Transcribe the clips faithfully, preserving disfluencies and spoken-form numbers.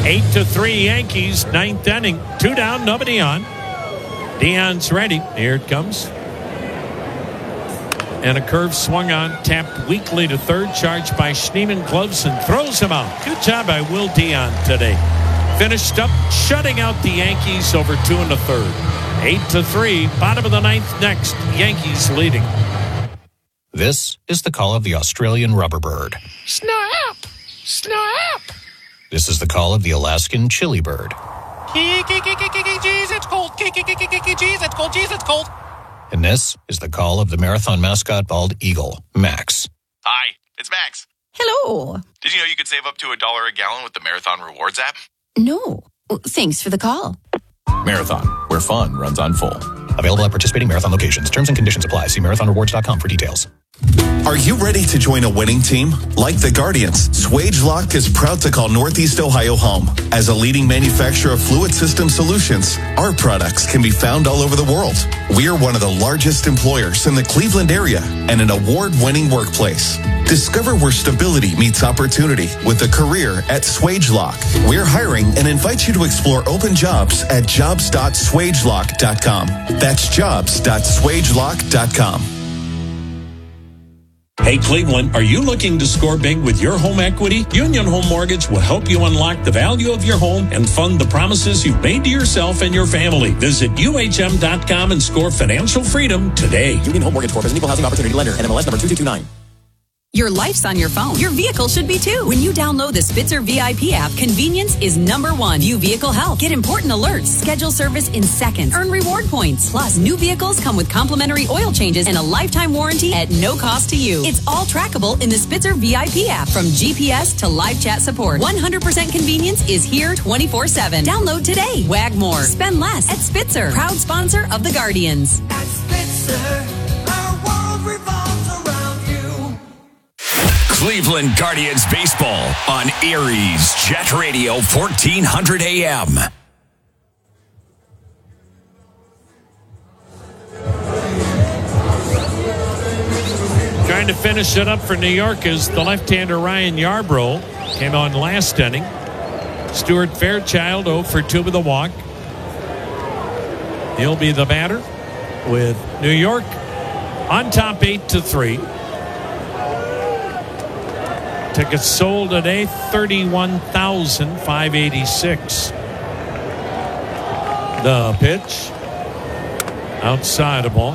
Eight to three Yankees, ninth inning. Two down, nobody on. Dion's ready. Here it comes. And a curve swung on, tapped weakly to third, charged by Schneemann, gloves and throws him out. Good job by Will Dion today. Finished up, shutting out the Yankees over two in the third. Eight to three, bottom of the ninth next. Yankees leading. This is the call of the Australian rubber bird. Snap! Snap! This is the call of the Alaskan chili bird. Jeez, it's cold. Jeez, it's cold. Jeez, it's cold. And this is the call of the marathon mascot bald eagle, Max. Hi, it's Max. Hello. Did you know you could save up to a dollar a gallon with the Marathon Rewards app? No. Thanks for the call. Marathon, where fun runs on full. Available at participating marathon locations. Terms and conditions apply. See marathon rewards dot com for details. Are you ready to join a winning team? Like the Guardians, SwageLock is proud to call Northeast Ohio home. As a leading manufacturer of fluid system solutions, our products can be found all over the world. We are one of the largest employers in the Cleveland area and an award-winning workplace. Discover where stability meets opportunity with a career at SwageLock. We're hiring and invite you to explore open jobs at jobs dot swagelock dot com. That's jobs dot swagelock dot com. Hey, Cleveland, are you looking to score big with your home equity? Union Home Mortgage will help you unlock the value of your home and fund the promises you've made to yourself and your family. Visit U H M dot com and score financial freedom today. Union Home Mortgage Corp is an equal housing opportunity lender. N M L S number two two two nine. Your life's on your phone. Your vehicle should be too. When you download the Spitzer V I P app, convenience is number one. View vehicle health. Get important alerts. Schedule service in seconds. Earn reward points. Plus, new vehicles come with complimentary oil changes and a lifetime warranty at no cost to you. It's all trackable in the Spitzer V I P app. From G P S to live chat support. one hundred percent convenience is here twenty-four seven. Download today. Wag more. Spend less at Spitzer. Proud sponsor of the Guardians. At Spitzer, our world revolves around you. Cleveland Guardians baseball on Erie's Jet Radio fourteen hundred A M. Trying to finish it up for New York is the left-hander Ryan Yarbrough. Came on last inning. Stuart Fairchild oh for two with a walk. He'll be the batter with New York on top eight to three. Tickets sold today, thirty-one thousand five hundred eighty-six. The pitch. Outside the ball.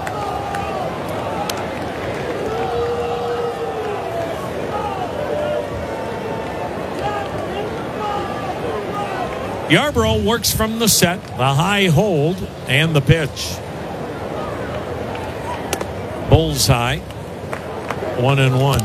Yarbrough works from the set, the high hold, and the pitch. Bullseye. One and one.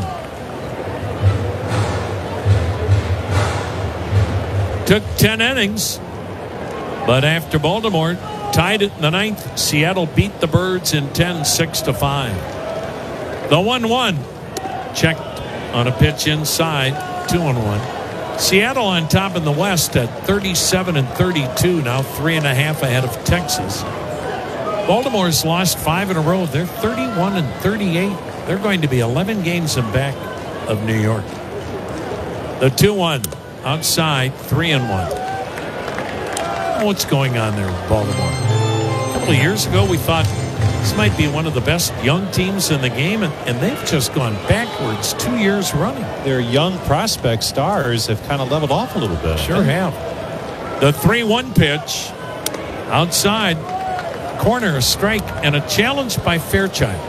Took ten innings, but after Baltimore tied it in the ninth, Seattle beat the Birds in ten, six to five. The one one checked on a pitch inside, two and one. Seattle on top in the West at thirty-seven and thirty-two, now three and a half ahead of Texas. Baltimore's lost five in a row. They're thirty-one and thirty-eight. They're going to be eleven games in back of New York. The two one. Outside, three and one. What's going on there with Baltimore? A couple of years ago, we thought this might be one of the best young teams in the game, and, and they've just gone backwards two years running. Their young prospect stars have kind of leveled off a little bit. Sure have. The three one pitch. Outside, corner, a strike, and a challenge by Fairchild.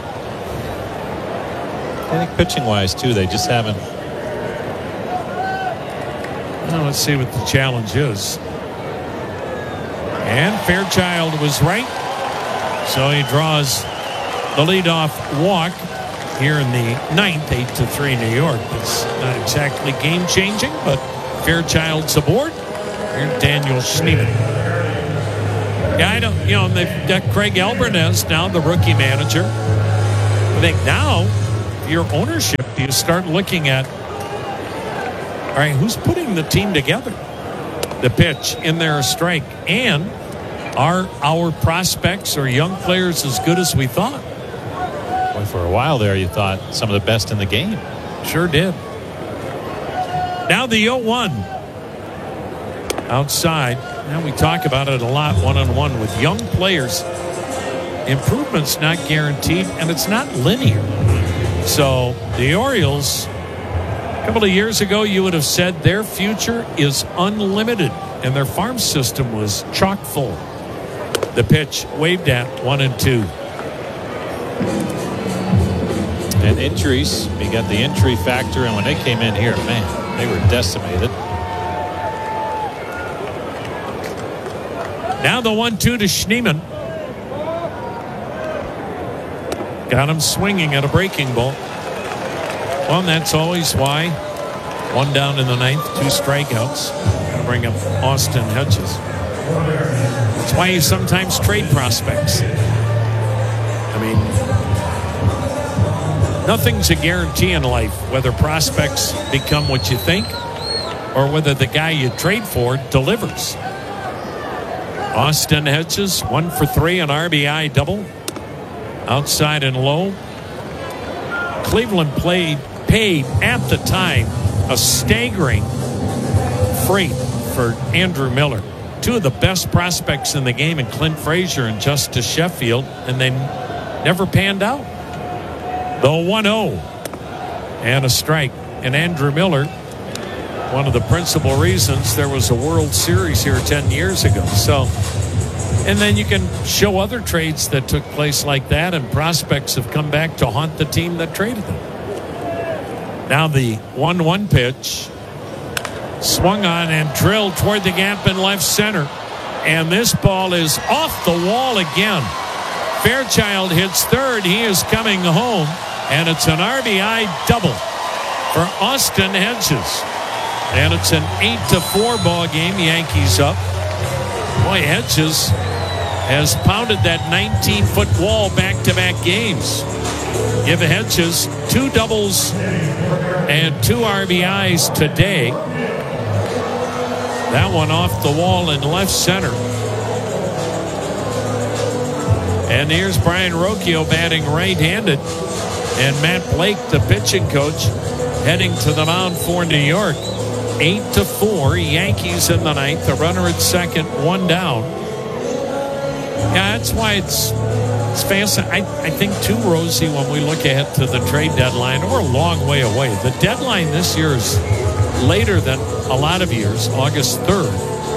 I think pitching-wise, too, they just haven't. Well, let's see what the challenge is. And Fairchild was right. So he draws the leadoff walk here in the ninth, eight to three New York. It's not exactly game-changing, but Fairchild's aboard. Here's Daniel Schneemann. Yeah, I don't, you know, they've got Craig Albernez now, the rookie manager. I think now, your ownership, you start looking at, all right, who's putting the team together? The pitch, in there a strike. And are our prospects or young players as good as we thought? Well, for a while there, you thought some of the best in the game. Sure did. Now the oh one. outside. Now we talk about it a lot one-on-one with young players. Improvement's not guaranteed, and it's not linear. So the Orioles, a couple of years ago, you would have said their future is unlimited, and their farm system was chock full. The pitch waved at one and two. And injuries, we got the injury factor, and when they came in here, man, they were decimated. Now the one two to Schneemann. Got him swinging at a breaking ball. Well, and that's always why. One down in the ninth, two strikeouts. Gotta bring up Austin Hedges. That's why you sometimes trade prospects. I mean, nothing's a guarantee in life, whether prospects become what you think or whether the guy you trade for delivers. Austin Hedges, one for three, an R B I double. Outside and low. Cleveland played, paid at the time a staggering freight for Andrew Miller. Two of the best prospects in the game in Clint Frazier and Justice Sheffield, and they never panned out. The one oh and a strike. And Andrew Miller, one of the principal reasons there was a World Series here ten years ago. So, and then you can show other trades that took place like that, and prospects have come back to haunt the team that traded them. Now the one one pitch. Swung on and drilled toward the gap in left center. And this ball is off the wall again. Fairchild hits third. He is coming home. And it's an R B I double for Austin Hedges. And it's an eight to four ball game. Yankees up. Boy, Hedges has pounded that nineteen-foot wall back-to-back games. Give Hedges two doubles and two R B Is today. That one off the wall in left center. And here's Brian Rocchio batting right-handed. And Matt Blake, the pitching coach, heading to the mound for New York. Eight to four, Yankees in the ninth. The runner at second, one down. Yeah, that's why it's it's fascinating. I, I think too, Rosie, when we look ahead to the trade deadline, we're a long way away. The deadline this year is later than a lot of years, August third.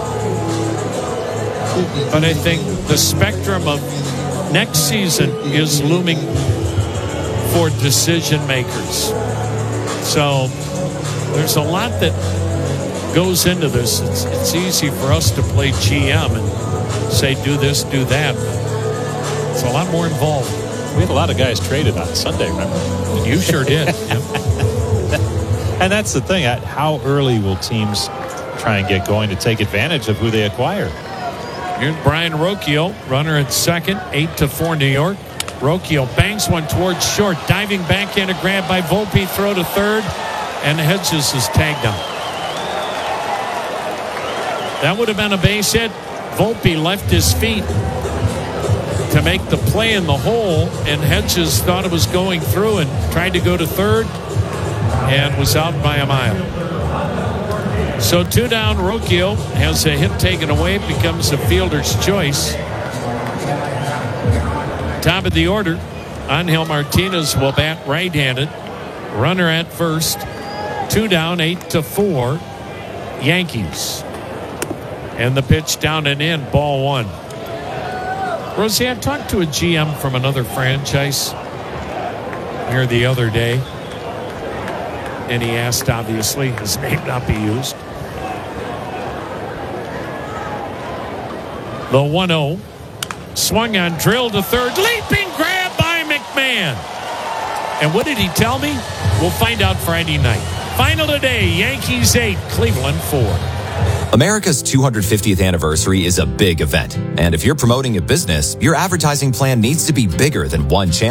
But I think the spectrum of next season is looming for decision makers. So there's a lot that goes into this. It's, it's easy for us to play G M and say do this, do that. It's a lot more involved. We had a lot of guys traded on Sunday, remember? You sure did. Yep. And that's the thing. How early will teams try and get going to take advantage of who they acquire? Here's Brian Rocchio, runner at second, eight to four New York. Rocchio bangs one towards short, diving back in, a grab by Volpe, throw to third, and Hedges is tagged out. That would have been a base hit. Volpe left his feet to make the play in the hole, and Hedges thought it was going through and tried to go to third and was out by a mile. So two down, Rocchio has a hit taken away, becomes a fielder's choice. Top of the order, Angel Martinez will bat right-handed. Runner at first. Two down, eight to four, Yankees. And the pitch down and in, ball one. Rosie, I talked to a G M from another franchise here the other day. And he asked, obviously, his name not be used. The one oh. Swung on, drilled to third. Leaping grab by McMahon. And what did he tell me? We'll find out Friday night. Final today, Yankees eight, Cleveland four. America's two hundred fiftieth anniversary is a big event. And if you're promoting a business, your advertising plan needs to be bigger than one channel.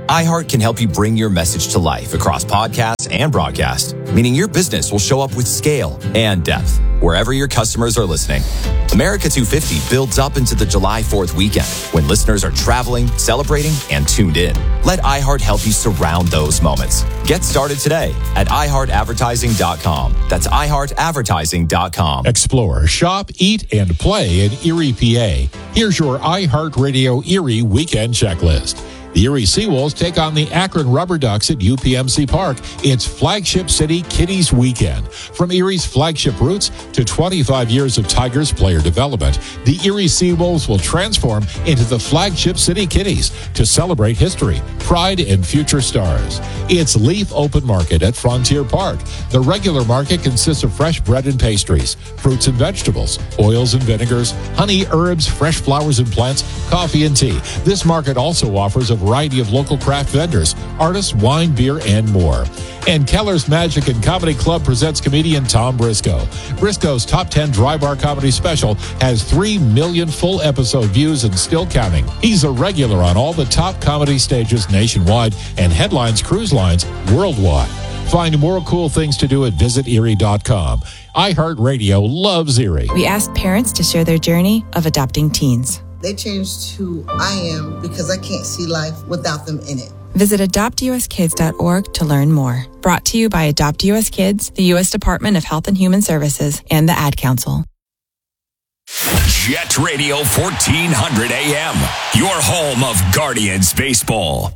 iHeart can help you bring your message to life across podcasts and broadcast, meaning your business will show up with scale and depth wherever your customers are listening. America two fifty builds up into the July fourth weekend when listeners are traveling, celebrating, and tuned in. Let iHeart help you surround those moments. Get started today at i heart advertising dot com. That's i heart advertising dot com. Explore, shop, eat, and play in Erie, P A. Here's your iHeartRadio Erie weekend checklist. The Erie Seawolves take on the Akron Rubber Ducks at U P M C Park. It's Flagship City Kitties Weekend. From Erie's flagship roots to twenty-five years of Tigers player development, the Erie Seawolves will transform into the Flagship City Kitties to celebrate history, pride, and future stars. It's Leaf Open Market at Frontier Park. The regular market consists of fresh bread and pastries, fruits and vegetables, oils and vinegars, honey, herbs, fresh flowers and plants, coffee and tea. This market also offers a variety of local craft vendors, artists, wine, beer, and more. And Keller's Magic and Comedy Club presents comedian Tom Briscoe. Briscoe's Top ten Dry Bar Comedy Special has three million full episode views and still counting. He's a regular on all the top comedy stages nationwide and headlines cruise lines worldwide. Find more cool things to do at visit erie dot com. iHeartRadio loves Erie. We asked parents to share their journey of adopting teens. They changed who I am because I can't see life without them in it. Visit adopt u s kids dot org to learn more. Brought to you by Adopt U S Kids, the U S Department of Health and Human Services, and the Ad Council. Jet Radio fourteen hundred A M, your home of Guardians baseball.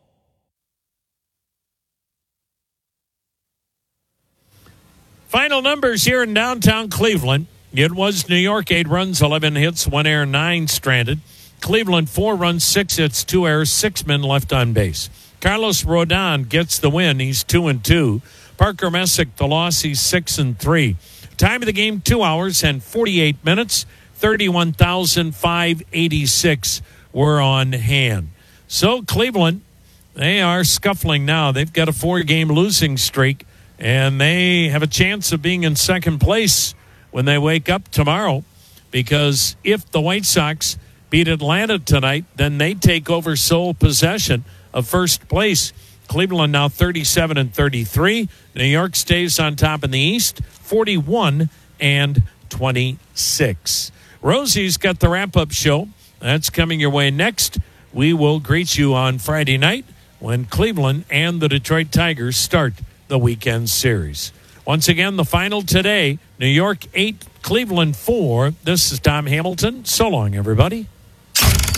Final numbers here in downtown Cleveland. It was New York, eight runs, eleven hits, one error, nine stranded. Cleveland, four runs, six hits, two errors, six men left on base. Carlos Rodon gets the win. He's two and two. Parker Messick, the loss, he's six and three. Time of the game, two hours and forty-eight minutes. thirty-one thousand five hundred eighty-six were on hand. So Cleveland, they are scuffling now. They've got a four-game losing streak, and they have a chance of being in second place when they wake up tomorrow, because if the White Sox beat Atlanta tonight, then they take over sole possession of first place. Cleveland now thirty-seven and thirty-three. New York stays on top in the East, forty-one and twenty-six. Rosie's got the wrap-up show. That's coming your way next. We will greet you on Friday night when Cleveland and the Detroit Tigers start the weekend series. Once again, the final today, New York eight, Cleveland four. This is Tom Hamilton. So long, everybody.